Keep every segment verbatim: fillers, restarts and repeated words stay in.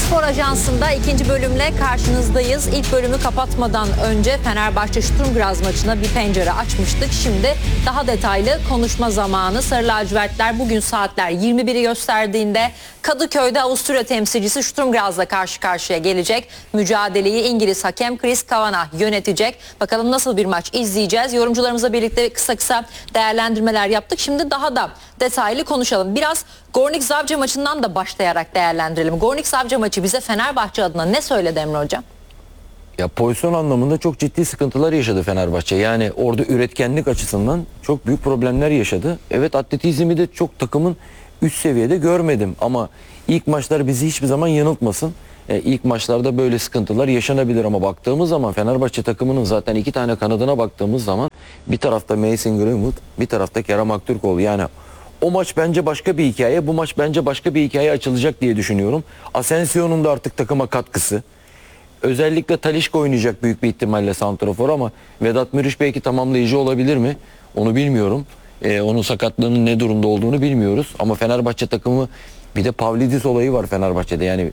Spor Ajansı'nda ikinci bölümle karşınızdayız. İlk bölümü kapatmadan önce Fenerbahçe Sturm Graz maçına bir pencere açmıştık. Şimdi daha detaylı konuşma zamanı. Sarı lacivertler bugün saatler yirmi biri gösterdiğinde Kadıköy'de Avusturya temsilcisi Sturm Graz'la karşı karşıya gelecek. Mücadeleyi İngiliz hakem Chris Kavanagh yönetecek. Bakalım nasıl bir maç izleyeceğiz. Yorumcularımızla birlikte kısa kısa değerlendirmeler yaptık. Şimdi daha da detaylı konuşalım. Biraz Gornik Zabrze maçından da başlayarak değerlendirelim. Gornik Zabrze maçı bize Fenerbahçe adına ne söyledi Emre Hocam? Ya pozisyon anlamında çok ciddi sıkıntılar yaşadı Fenerbahçe. Yani orada üretkenlik açısından çok büyük problemler yaşadı. Evet, atletizmi de çok takımın üst seviyede görmedim ama ilk maçlar bizi hiçbir zaman yanıltmasın. E, ilk maçlarda böyle sıkıntılar yaşanabilir ama baktığımız zaman Fenerbahçe takımının zaten iki tane kanadına baktığımız zaman bir tarafta Mason Greenwood, bir tarafta Kerem Aktürkoğlu. Yani o maç bence başka bir hikaye, bu maç bence başka bir hikaye açılacak diye düşünüyorum. Asensio'nun da artık takıma katkısı. Özellikle Talisca oynayacak büyük bir ihtimalle santrafor ama Vedat Muriç belki tamamlayıcı olabilir mi? Onu bilmiyorum. Ee, onun sakatlığının ne durumda olduğunu bilmiyoruz. Ama Fenerbahçe takımı, bir de Pavlidis olayı var Fenerbahçe'de. Yani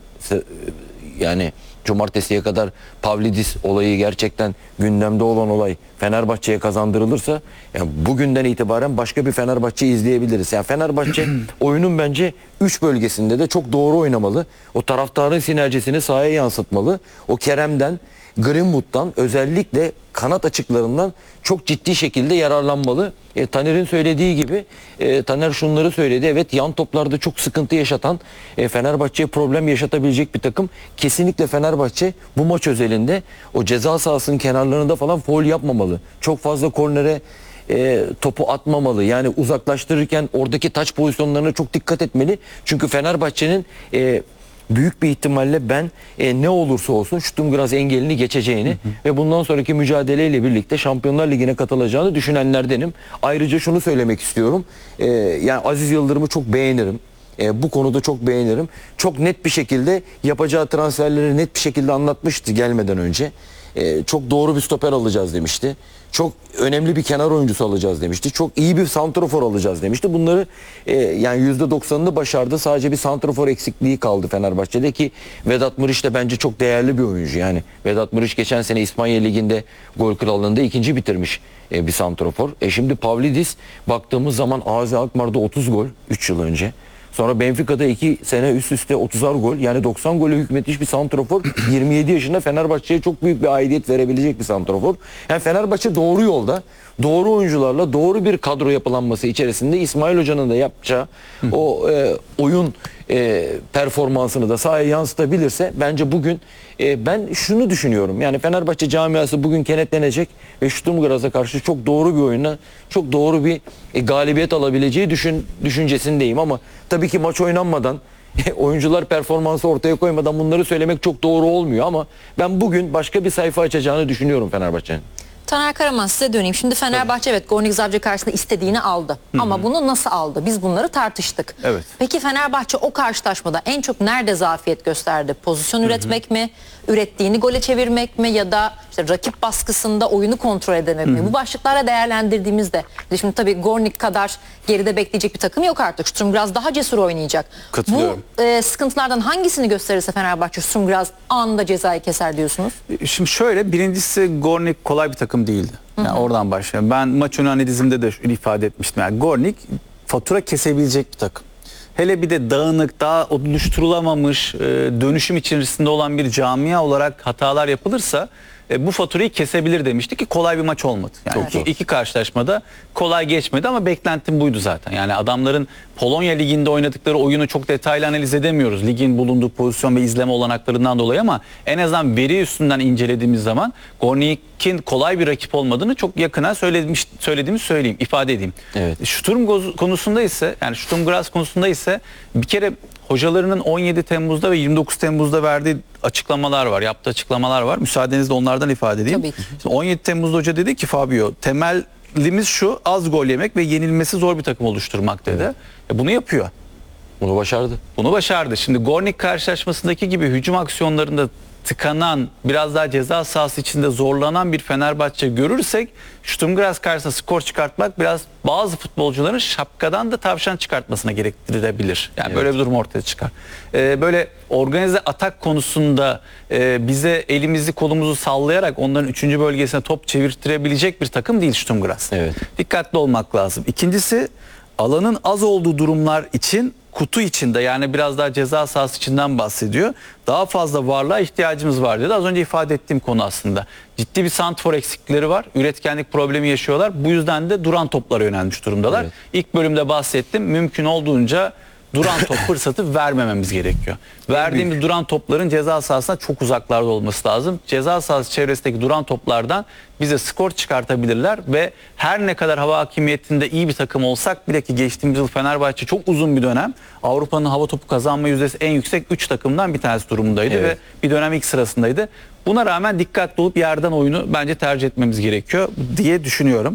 yani cumartesiye kadar Pavlidis olayı gerçekten gündemde olan olay Fenerbahçe'ye kazandırılırsa yani bugünden itibaren başka bir Fenerbahçe izleyebiliriz. Yani Fenerbahçe oyunun bence üç bölgesinde de çok doğru oynamalı. O taraftarın sinerjisini sahaya yansıtmalı. O Kerem'den, Greenwood'dan, özellikle kanat açıklarından çok ciddi şekilde yararlanmalı. E, Taner'in söylediği gibi e, Taner şunları söyledi. Evet, yan toplarda çok sıkıntı yaşatan, e, Fenerbahçe'ye problem yaşatabilecek bir takım. Kesinlikle Fenerbahçe bu maç özelinde o ceza sahasının kenarlarında falan faul yapmamalı. Çok fazla kornere e, topu atmamalı. Yani uzaklaştırırken oradaki taç pozisyonlarına çok dikkat etmeli. Çünkü Fenerbahçe'nin e, büyük bir ihtimalle ben e, ne olursa olsun Sturm Graz engelini geçeceğini hı hı. ve bundan sonraki mücadeleyle birlikte Şampiyonlar Ligi'ne katılacağını düşünenlerdenim. Ayrıca şunu söylemek istiyorum. E, yani Aziz Yıldırım'ı çok beğenirim. E, bu konuda çok beğenirim. Çok net bir şekilde yapacağı transferleri net bir şekilde anlatmıştı gelmeden önce. E, çok doğru bir stoper alacağız demişti. Çok önemli bir kenar oyuncusu alacağız demişti. Çok iyi bir santrafor alacağız demişti. Bunları e, yani yüzde doksanını başardı. Sadece bir santrafor eksikliği kaldı Fenerbahçe'de ki Vedat Muriç de bence çok değerli bir oyuncu. Yani Vedat Muriç geçen sene İspanya Ligi'nde gol krallığında ikinci bitirmiş e, bir santrafor. E şimdi Pavlidis baktığımız zaman A Z Alkmaar'da otuz gol üç yıl önce. Sonra Benfica'da iki sene üst üste otuzar gol, yani doksan gole hükmetmiş bir santrafor. yirmi yedi yaşında Fenerbahçe'ye çok büyük bir aidiyet verebilecek bir santrafor. Yani Fenerbahçe doğru yolda, doğru oyuncularla doğru bir kadro yapılanması içerisinde İsmail Hoca'nın da yapacağı o e, oyun e, performansını da sahaya yansıtabilirse bence bugün e, ben şunu düşünüyorum. Yani Fenerbahçe camiası bugün kenetlenecek ve Sturm Graz'a karşı çok doğru bir oyunla çok doğru bir e, galibiyet alabileceği düşün, düşüncesindeyim ama tabii ki maç oynanmadan oyuncular performansı ortaya koymadan bunları söylemek çok doğru olmuyor ama ben bugün başka bir sayfa açacağını düşünüyorum Fenerbahçe'nin. Taner Karaman, size döneyim. Şimdi Fenerbahçe evet Gornik Zabrze karşısında istediğini aldı. Hı-hı. Ama bunu nasıl aldı? Biz bunları tartıştık. Evet. Peki Fenerbahçe o karşılaşmada en çok nerede zafiyet gösterdi? Pozisyon Hı-hı. üretmek mi? Ürettiğini gole çevirmek mi? Ya da işte rakip baskısında oyunu kontrol edemek mi? Bu başlıklarla değerlendirdiğimizde şimdi tabii Gornik kadar geride bekleyecek bir takım yok artık. Sturm Graz daha cesur oynayacak. Katılıyorum. Bu e, sıkıntılardan hangisini gösterirse Fenerbahçe Sturm Graz anında cezayı keser diyorsunuz? Şimdi şöyle, birincisi Gornik kolay bir takım değildi. Yani hı hı. Oradan başlayalım. Ben maç önü analizimde de ifade etmiştim. Yani Gornik fatura kesebilecek bir takım. Hele bir de dağınık, daha oluşturulamamış, dönüşüm içerisinde olan bir camia olarak hatalar yapılırsa bu faturayı kesebilir demişti ki kolay bir maç olmadı. Yani iki, iki karşılaşmada kolay geçmedi ama beklentim buydu zaten. Yani adamların Polonya Ligi'nde oynadıkları oyunu çok detaylı analiz edemiyoruz. Ligin bulunduğu pozisyon ve izleme olanaklarından dolayı ama en azından veri üstünden incelediğimiz zaman Gornik'in kolay bir rakip olmadığını çok yakına söylemiş, söylediğimi söyleyeyim, ifade edeyim. Evet. Sturm konusunda ise, yani Sturm Graz konusunda ise bir kere hocalarının on yedi Temmuz'da ve yirmi dokuz Temmuz'da verdiği açıklamalar var, yaptığı açıklamalar var. Müsaadenizle onlardan ifade edeyim. Tabii ki. Şimdi on yedi Temmuz'da hoca dedi ki Fabio, temelimiz şu: az gol yemek ve yenilmesi zor bir takım oluşturmak dedi. Evet. E bunu yapıyor. Bunu başardı. Bunu başardı. Şimdi Gornik karşılaşmasındaki gibi hücum aksiyonlarında tıkanan, biraz daha ceza sahası içinde zorlanan bir Fenerbahçe görürsek Sturm Graz karşısında skor çıkartmak biraz bazı futbolcuların şapkadan da tavşan çıkartmasına gerektirebilir. Yani Evet. böyle bir durum ortaya çıkar. Ee, böyle organize atak konusunda e, bize elimizi kolumuzu sallayarak onların üçüncü bölgesine top çevirtirebilecek bir takım değil Sturm Graz. Evet. Dikkatli olmak lazım. İkincisi, alanın az olduğu durumlar için kutu içinde, yani biraz daha ceza sahası içinden bahsediyor. Daha fazla varlığa ihtiyacımız var dedi. Az önce ifade ettiğim konu aslında. Ciddi bir santrfor eksiklikleri var. Üretkenlik problemi yaşıyorlar. Bu yüzden de duran toplara yönelmiş durumdalar. Evet. İlk bölümde bahsettim. Mümkün olduğunca duran top fırsatı vermememiz gerekiyor. Verdiğimiz duran topların ceza sahasına çok uzaklarda olması lazım. Ceza sahası çevresindeki duran toplardan bize skor çıkartabilirler ve her ne kadar hava hakimiyetinde iyi bir takım olsak bile, ki geçtiğimiz yıl Fenerbahçe çok uzun bir dönem Avrupa'nın hava topu kazanma yüzdesi en yüksek üç takımdan bir tanesi durumundaydı Evet. ve bir dönem ilk sırasındaydı. Buna rağmen dikkatli olup yerden oyunu bence tercih etmemiz gerekiyor diye düşünüyorum.